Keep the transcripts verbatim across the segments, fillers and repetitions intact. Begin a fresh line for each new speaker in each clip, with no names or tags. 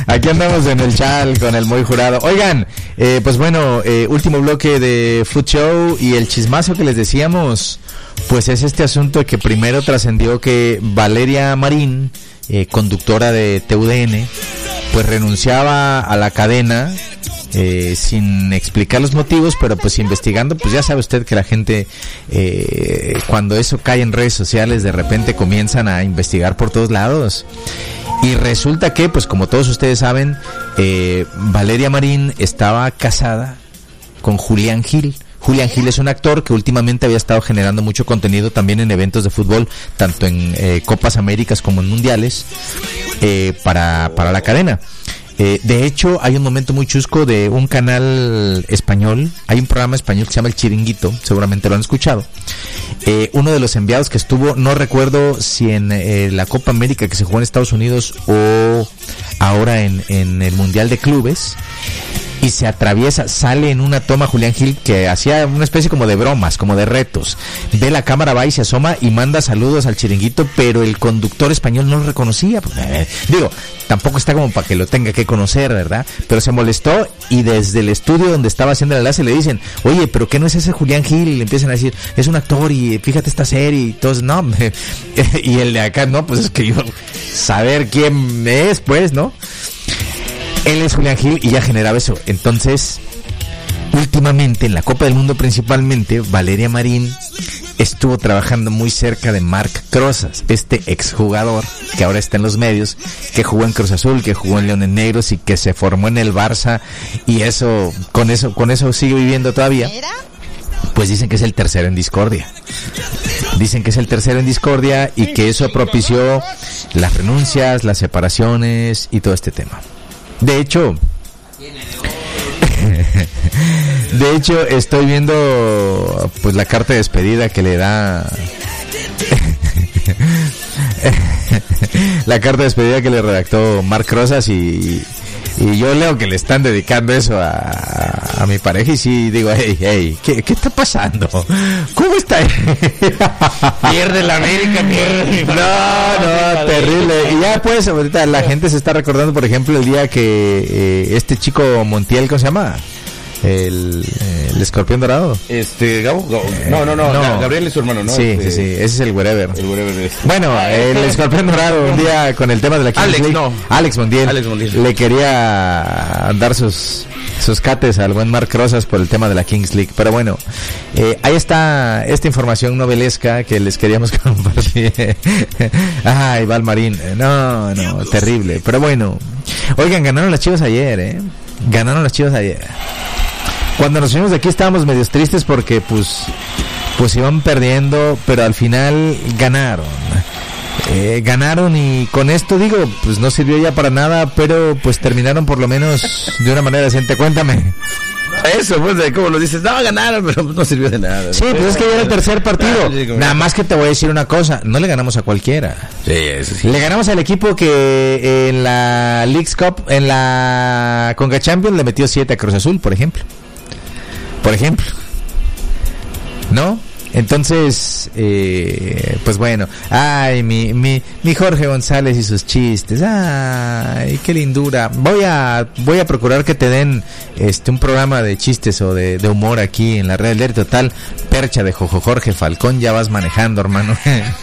Aquí andamos en el chal con el muy jurado. Oigan, eh, pues bueno, eh, último bloque de Food Show y el chismazo que les decíamos, pues es este asunto de que primero trascendió que Valeria Marín, eh, conductora de T U D N, pues renunciaba a la cadena eh, sin explicar los motivos, pero pues investigando, pues ya sabe usted que la gente eh, cuando eso cae en redes sociales de repente comienzan a investigar por todos lados. Y resulta que, pues como todos ustedes saben, eh, Valeria Marín estaba casada con Julián Gil. Julián Gil es un actor que últimamente había estado generando mucho contenido también en eventos de fútbol, tanto en eh, Copas Américas como en Mundiales, eh, para, para la cadena. Eh, de hecho, hay un momento muy chusco de un canal español, hay un programa español que se llama El Chiringuito, seguramente lo han escuchado. Eh, uno de los enviados que estuvo, no recuerdo si en eh, la Copa América que se jugó en Estados Unidos o ahora en, en el Mundial de Clubes, y se atraviesa, sale en una toma Julián Gil que hacía una especie como de bromas, como de retos. Ve la cámara, va y se asoma y manda saludos al Chiringuito, pero el conductor español no lo reconocía. Pues, eh, digo, tampoco está como para que lo tenga que conocer, ¿verdad? Pero se molestó y desde el estudio donde estaba haciendo el enlace le dicen, oye, ¿pero qué no es ese Julián Gil? Y le empiezan a decir, es un actor y fíjate esta serie y todos, no, y el de acá, no, pues es que yo, saber quién es, pues, ¿no? Él es Julián Gil y ya generaba eso. Entonces, últimamente, en la Copa del Mundo principalmente, Valeria Marín estuvo trabajando muy cerca de Marc Crozas, este exjugador que ahora está en los medios, que jugó en Cruz Azul, que jugó en Leones Negros y que se formó en el Barça, y eso, con eso, con eso sigue viviendo todavía. Pues dicen que es el tercero en discordia. Dicen que es el tercero en discordia y que eso propició las renuncias, las separaciones y todo este tema. De hecho, de hecho estoy viendo pues la carta de despedida que le da la carta de despedida que le redactó Marc Crozas y, y yo leo que le están dedicando eso a, a mi pareja y sí digo, hey, hey, ¿qué, qué está pasando? ¿Cómo está?
Pierde la América, pierde.
No, no, terrible. Y ya pues ahorita la gente se está recordando, por ejemplo, el día que eh, este chico Montiel, ¿cómo se llama? El, el escorpión dorado.
Este, Gabo, Gabo. No, no, no, no, Gabriel es su hermano, ¿no?
Sí,
este,
sí, sí, ese es el wherever.
El wherever es.
Bueno, el escorpión dorado, un día con el tema de la Kings
Alex,
League,
no.
Alex Montiel,
Alex Montiel
le quería dar sus sus cates al buen Marc Crozas por el tema de la Kings League. Pero bueno, eh, ahí está esta información novelesca que les queríamos compartir. Ay, Val Marín, no, no, terrible. Pero bueno, oigan, ganaron las Chivas ayer, ¿eh? Ganaron las Chivas ayer. Cuando nos fuimos de aquí estábamos medios tristes porque pues pues iban perdiendo, pero al final ganaron. Eh, ganaron y con esto digo, pues no sirvió ya para nada, pero pues terminaron por lo menos de una manera decente. Cuéntame.
Eso, pues, de cómo lo dices, no, ganaron, pero no sirvió de nada.
Sí, pues es que ya era el tercer partido. Nada más que te voy a decir una cosa, no le ganamos a cualquiera.
Sí, eso sí.
Le ganamos al equipo que en la Leagues Cup, en la Conca Champions le metió siete a Cruz Azul, por ejemplo. Por ejemplo, ¿no? Entonces, eh, pues bueno, ay, mi, mi, mi Jorge González y sus chistes, ay, qué lindura. Voy a, voy a procurar que te den, este, un programa de chistes o de, de humor aquí en la red del total. Percha de Jojo Jorge Falcón, ya vas manejando, hermano.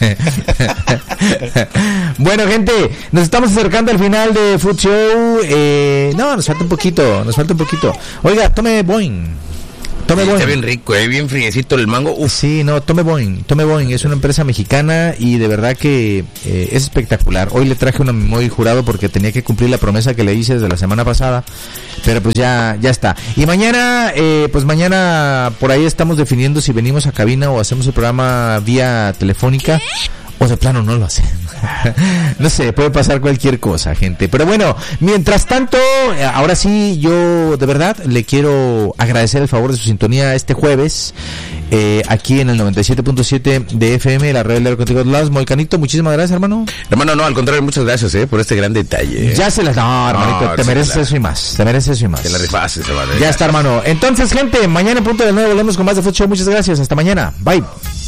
Bueno, gente, nos estamos acercando al final de Food Show. Eh, no, nos falta un poquito, nos falta un poquito. Oiga, tome Boing. Tome
Sí,
Boing.
está bien rico, eh, bien friecito el mango. Uf.
Sí, no, Tome Boing. Tome Boing es una empresa mexicana y de verdad que eh, es espectacular. Hoy le traje una muy jurado porque tenía que cumplir la promesa que le hice desde la semana pasada, pero pues ya ya está. Y mañana, eh, pues mañana por ahí estamos definiendo si venimos a cabina o hacemos el programa vía telefónica. O de plano no lo hacen. No sé, puede pasar cualquier cosa, gente. Pero bueno, mientras tanto, ahora sí, yo de verdad le quiero agradecer el favor de su sintonía este jueves, eh, aquí en el noventa y siete punto siete de F M, la red de contigo de lados. Molcanito, muchísimas gracias, hermano.
Hermano, no, al contrario, muchas gracias, eh, por este gran detalle. Eh.
Ya se las... No, hermanito,
No,
te
sí,
mereces
la...
eso y más. Te mereces eso y más.
Te la rifaste, hermano.
Ya está, hermano. Entonces, gente, mañana en punto de nuevo volvemos con más de Food Show. Muchas gracias. Hasta mañana. Bye.